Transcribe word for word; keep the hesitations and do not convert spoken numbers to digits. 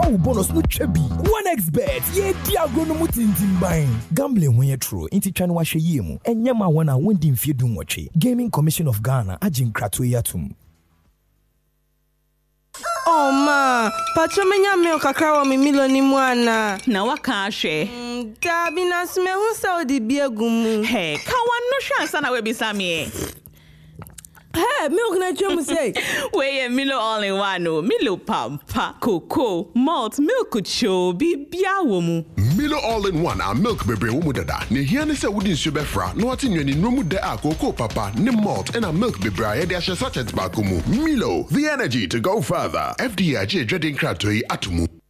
fa wo bonus no twa bi. one x bet ye di agono mutintim ban. Gambling when you true inti twa no ahwe yie mu. Enye ma wona wondi mfie du nwotwe. Gaming Commission of Ghana agin krato yatum. Oh ma, pacho menya me okakra wa mi milo ni mwana. Na waka ahwe. Mm, Dabi na sme hu sa odi biegumu. Hey, ka wano hwansa na we bisa me. Hey, milk na chemu say. We Milo all in one no. Milo pampa, cocoa, malt, milk cho bi bia wo mu. Milo all in one a milk bebre wo mu dada. Ne hia ne se wodi nsu befra, no ati nwani no mu de a cocoa papa, ne malt and a milk bebre ya de ahye sachet ba ko mu. Milo, the energy to go further. F D I J Dreading Kratoi atumu.